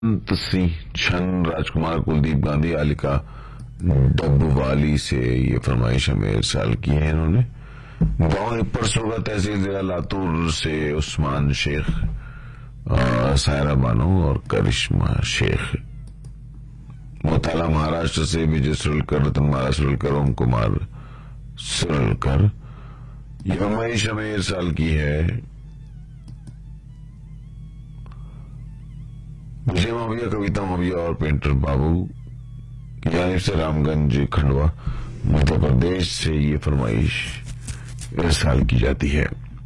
सिंह छन राजकुमार कुलदीप गांधी आलिका डब्बवाली से ये फरमाइश हमें इरसाल की है इन्होंने। गांव हिप्पर सोगा तहसील जिला लातूर से उस्मान शेख, सायरा बानो और करिश्मा शेख। मोताला महाराष्ट्र से विजय सुरलकर, रतनमाला सुरलकर, ओम कुमार सुरलकर। ये फरमाइश हमें इरसाल की है विजय मविया, कविता मविया और पेंटर बाबू की जानिब से रामगंज खंडवा मध्य प्रदेश से ये फरमाइश इरसाल की जाती है।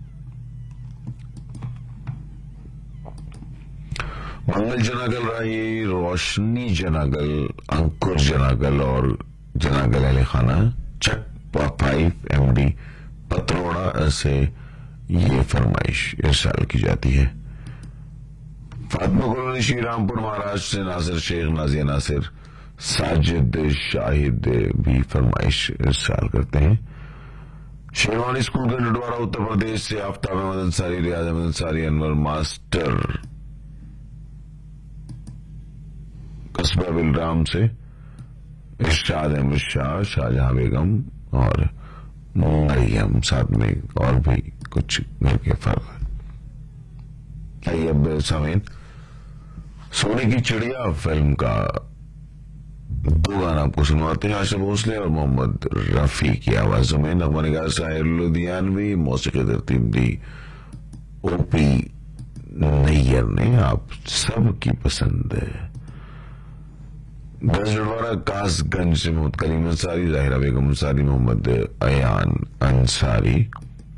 मंगल जनागल राही, रोशनी जनागल, अंकुर जनागल और जनागल अली खाना चक 5 MD पत्रोड़ा से ये फरमाइश इरसाल की जाती है। फातिमा कॉलोनी श्रीरामपुर महाराष्ट्र से नासिर शेख, नाजिया नासिर, साजिद शाहिद भी फरमाइश इरसाल करते हैं। शेरवानी स्कूल गंडवाड़ा उत्तर प्रदेश से आफ्ताब अहमद अंसारी, रियाज अहमद अंसारी, अनवर मास्टर कस्बा बिलराम से, इरशाद अहमद शाह, शाहजहां बेगम और मरियम, साथ में और भी कुछ घर के फर्क। अब समीन सोने की चिड़िया फिल्म का 2 गाना आपको सुनवाते हैं। आशा भोसले और मोहम्मद रफी की आवाजों में। नगमा निगार साहिर लुधियानवी, मौसीकी तरतीब दी ओपी नैयर ने। आप सबकी पसंद है। गंजड़वाड़ा कासगंज से मोहम्मद करीम अंसारी, जाहिरा बेगम अंसारी, मोहम्मद अयान अंसारी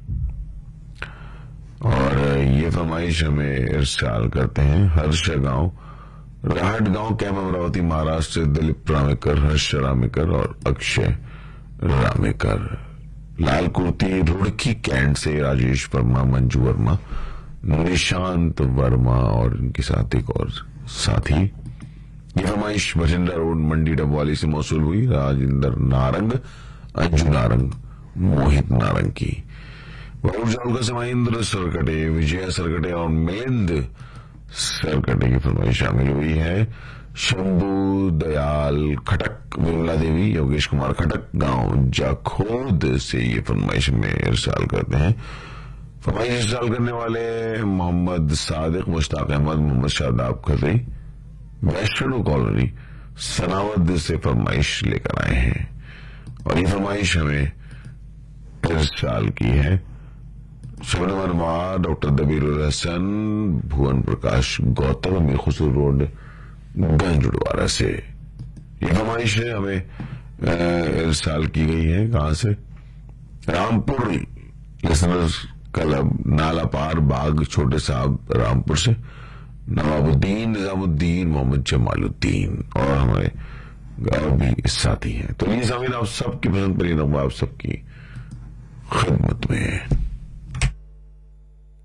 और ये फरमाइश हमें इरसाल करते हैं हर्ष गांव, राहट गांव, कैम अमरावती महाराष्ट्र से दिलीप रामेकर, हर्ष रामेकर और अक्षय रामेकर। लाल कुर्ती रुड़की कैंट से राजेश वर्मा, मंजू वर्मा, निशांत वर्मा और इनके साथ एक और साथी। ये फरमाइश बठिंडा रोड मंडी डबवाली से मौसूल हुई। राजेंद्र नारंग, अंजू नारंग, मोहित नारंग की। जालका से महेंद्र सरकटे, विजय सरकटे और मिलिंद सरकटे की फरमाइश शामिल हुई है। शंभू दयाल खटक, विमला देवी, योगेश कुमार खटक, गांव जाखोद से ये फरमाइश में इरसाल करते हैं। फरमाइश इरसाल करने वाले मोहम्मद सादिक, मुश्ताक अहमद, मोहम्मद शादाब खत्री, वैष्णो कॉलोनी सनावद से फरमाइश लेकर आए हैं और ये फरमाइश हमें इरसाल की है शबनम अनवार, डॉक्टर दबीरुल हसन, भुवन प्रकाश गौतम, मीर खुसरू रोड गंजड़वाड़ा से। ये फरमाइश है हमें इरसाल की गई है कहां से? रामपुर लिसनर्स क्लब, नाला पार बाग, छोटे साहब रामपुर से नवाबुद्दीन, निजामुद्दीन, मोहम्मद जमालुद्दीन और हमारे गांव भी साथी हैं। तो ये सामीन आप सबकी पसंद पर आप सबकी खिदमत में है।